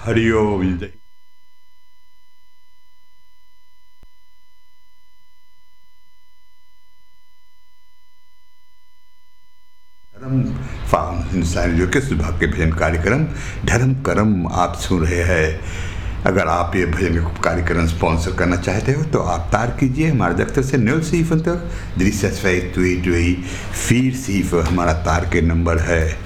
हरिओम जय। धर्म इंसान जो कि सुबह के भजन कार्यक्रम धर्म कर्म आप सुन रहे हैं। अगर आप ये भजन कार्यक्रम स्पॉन्सर करना चाहते हो तो आप तार कीजिए हमारे दफ्तर से 074 362 4 हमारा तार के नंबर है।